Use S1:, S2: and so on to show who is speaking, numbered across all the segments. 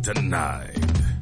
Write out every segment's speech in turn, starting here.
S1: tonight.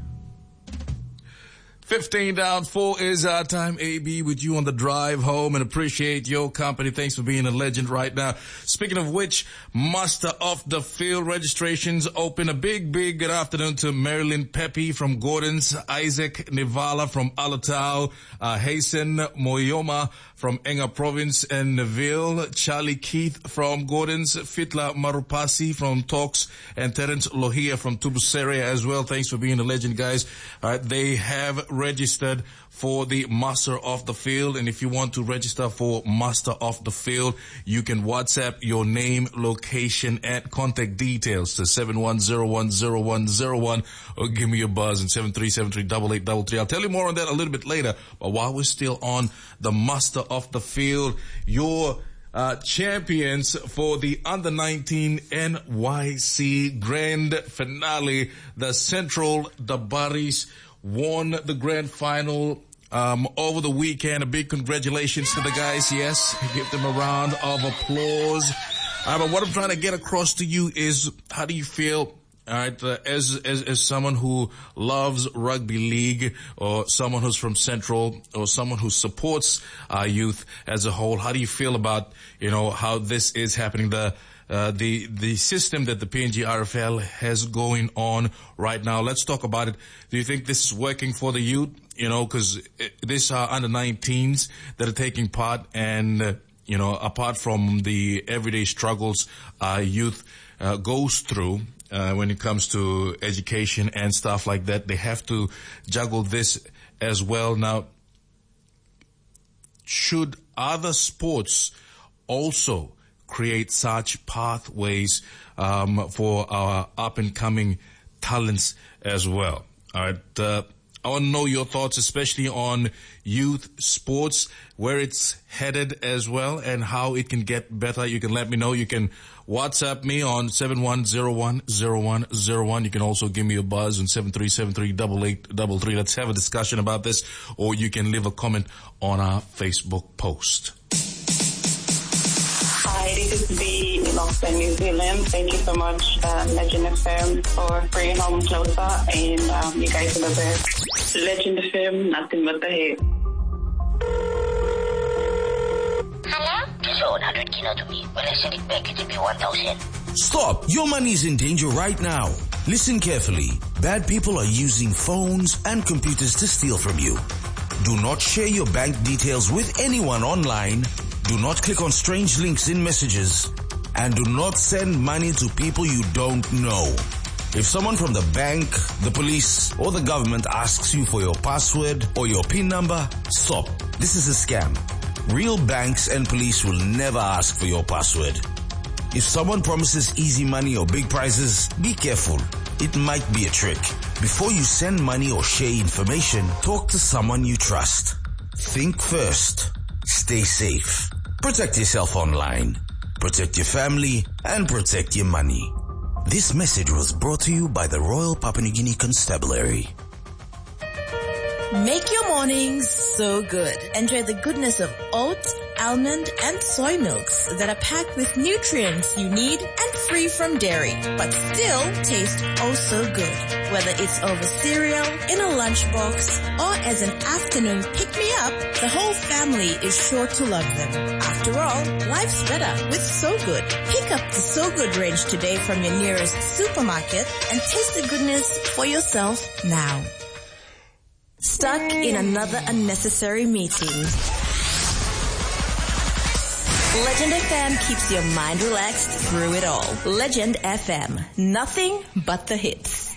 S1: 15 down, 4 is our time. AB with you on the drive home and appreciate your company. Thanks for being a legend right now. Speaking of which, Master of the Field registrations open. A big good afternoon to Marilyn Pepe from Gordon's, Isaac Nivala from Alatau, Hasten Moyoma from Enga Province and Neville, Charlie Keith from Gordon's, Fitla Marupasi from Talks, and Terence Lohia from Tubusere as well. Thanks for being a legend, guys. All right, they have registered for the Master of the Field, and if you want to register for Master of the Field, you can WhatsApp your name, location, and contact details to 71010101 or give me a buzz in 73738833. I'll tell you more on that a little bit later, but while we're still on the Master of the Field, your champions for the Under-19 NYC Grand Finale, the Central Dabaris, won the grand final over the weekend. A big congratulations to the guys. Yes, give them a round of applause. But what I'm trying to get across to you is, how do you feel, all right, as someone who loves rugby league, or someone who's from Central, or someone who supports our youth as a whole? How do you feel about, how this is happening? The system that the PNG RFL has going on right now. Let's talk about it. Do you think this is working for the youth? Because these are under-19s that are taking part, and, apart from the everyday struggles our youth goes through when it comes to education and stuff like that, they have to juggle this as well. Now, should other sports also create such pathways for our up-and-coming talents as well? All right. I want to know your thoughts, especially on youth sports, where it's headed as well, and how it can get better. You can let me know. You can WhatsApp me on 71010101. You can also give me a buzz on 73738833. Let's have a discussion about this, or you can leave a comment on our Facebook post.
S2: Hi, this is B in Auckland, New Zealand. Thank you so much, Legend FM, for bringing home closer, and you guys are the best. Legend FM, nothing but the hit.
S3: Hello? Just owe 100 kilo to me. Well, I send it back, it'll be 1,000.
S4: Stop! Your money is in danger right now. Listen carefully. Bad people are using phones and computers to steal from you. Do not share your bank details with anyone online. Do not click on strange links in messages, and do not send money to people you don't know. If someone from the bank, the police, or the government asks you for your password or your PIN number, stop. This is a scam. Real banks and police will never ask for your password. If someone promises easy money or big prizes, be careful. It might be a trick. Before you send money or share information, talk to someone you trust. Think first. Stay safe. Protect yourself online. Protect your family and protect your money. This message was brought to you by the Royal Papua New Guinea Constabulary.
S5: Make your mornings so good. Enjoy the goodness of oat, almond, and soy milks that are packed with nutrients you need and free from dairy, but still taste oh so good. Whether it's over cereal, in a lunchbox, or as an afternoon pick-me-up, the whole family is sure to love them. After all, life's better with So Good. Pick up the So Good range today from your nearest supermarket and taste the goodness for yourself now. Stuck in another unnecessary meeting? Legend FM keeps your mind relaxed through it all. Legend FM. Nothing but the hits.